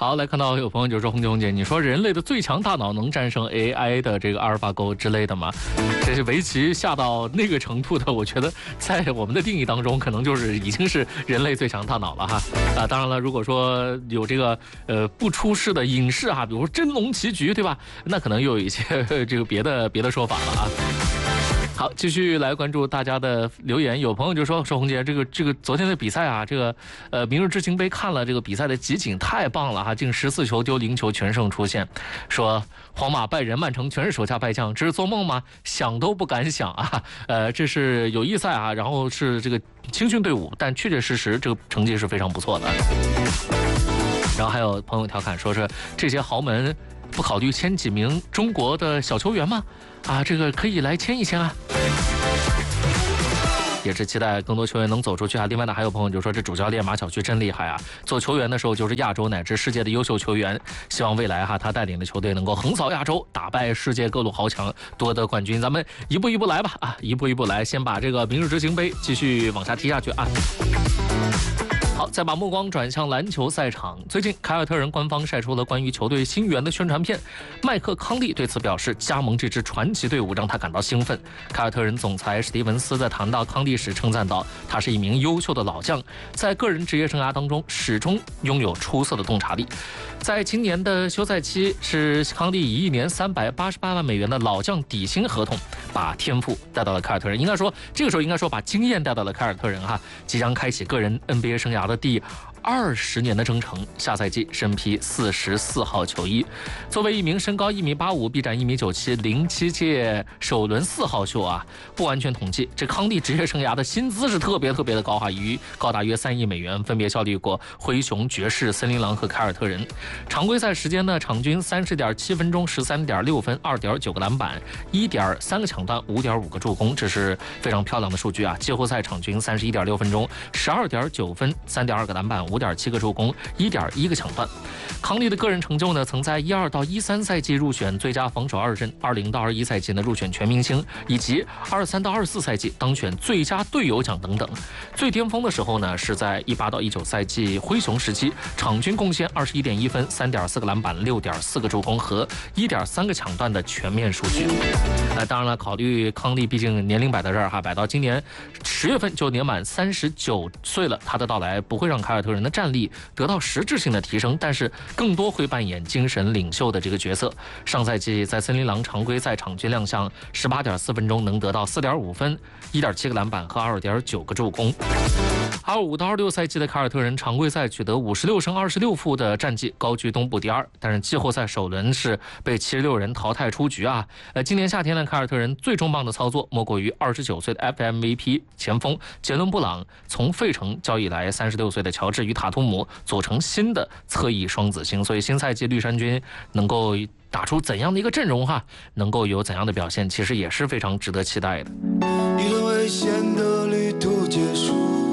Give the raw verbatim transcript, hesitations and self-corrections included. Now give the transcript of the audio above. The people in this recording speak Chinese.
好，来看到有朋友就说红姐红姐，你说人类的最强大脑能战胜 A I 的这个阿尔法狗之类的吗？这是围棋下到那个程度的，我觉得在我们的定义当中，可能就是已经是人类最强大脑了哈。啊，当然了，如果说有这个呃不出世的隐士哈，比如说真龙棋局，对吧？那可能又有一些这个别的别的说法了啊。好，继续来关注大家的留言。有朋友就说：“说红姐，这个这个昨天的比赛啊，这个呃明日之星杯看了这个比赛的集锦，太棒了哈！进十四球丢零球全胜出线。说皇马拜仁、曼城全是手下败将，这是做梦吗？想都不敢想啊！呃，这是友谊赛啊，然后是这个青训队伍，但确确实实这个成绩是非常不错的。然后还有朋友调侃说是这些豪门不考虑签几名中国的小球员吗？啊，这个可以来签一签啊。”也是期待更多球员能走出去啊。另外呢，还有朋友就说这主教练马晓旭真厉害啊，做球员的时候就是亚洲乃至世界的优秀球员，希望未来哈他带领的球队能够横扫亚洲，打败世界各路豪强，夺得冠军。咱们一步一步来吧啊，一步一步来，先把这个明日之星杯继续往下踢下去啊。好，再把目光转向篮球赛场。最近，凯尔特人官方晒出了关于球队新援的宣传片。麦克康利对此表示，加盟这支传奇队伍让他感到兴奋。凯尔特人总裁史蒂文斯在谈到康利时称赞道，他是一名优秀的老将，在个人职业生涯当中始终拥有出色的洞察力。在今年的休赛期，是康利以一年三百八十八万美元的老将底薪合同，把天赋带到了凯尔特人。应该说，这个时候应该说把经验带到了凯尔特人哈，即将开启个人 N B A 生涯的第二十年的征程，下赛季身披四十四号球衣。作为一名身高一米八五、臂展一米九七、零七届首轮四号秀啊，不完全统计，这康利职业生涯的薪资是特别特别的高哈，于高达约三亿美元，分别效力过灰熊、爵士、森林狼和凯尔特人。常规赛时间呢，场均三十点七分钟、十三点六分、二点九个篮板、一点三个抢断、五点五个助攻，这是非常漂亮的数据啊。季后赛场均三十一点六分钟、十二点九分、三点二个篮板、五点七个助攻、一点一个抢断。康利的个人成就呢，曾在一二到一三赛季入选最佳防守二阵，二零到二一赛季呢入选全明星，以及二三到二四赛季当选最佳队友奖等等。最巅峰的时候呢，是在一八到一九赛季灰熊时期，场均贡献二十一点一分、三点四个篮板、六点四个助攻和一点三个抢断的全面数据。那当然了，考虑康利毕竟年龄摆在这儿哈，摆到今年十月份就年满三十九岁了，他的到来不会让凯尔特人的战力得到实质性的提升，但是更多会扮演精神领袖的这个角色。上赛季在森林狼常规赛场均亮相十八点四分钟，能得到四点五分、一点七个篮板和二点九个助攻。二五到二六赛季的凯尔特人常规赛取得五十六胜二十六负的战绩，高居东部第二，但是季后赛首轮是被七十六人淘汰出局啊。呃，今年夏天呢，凯尔特人最重磅的操作莫过于二十九岁的 F M V P 前锋杰伦布朗从费城交易来三十六岁的乔治与塔图姆，组成新的侧翼双子星。所以新赛季绿衫军能够打出怎样的一个阵容哈，能够有怎样的表现，其实也是非常值得期待的。 一段危险的旅途结束，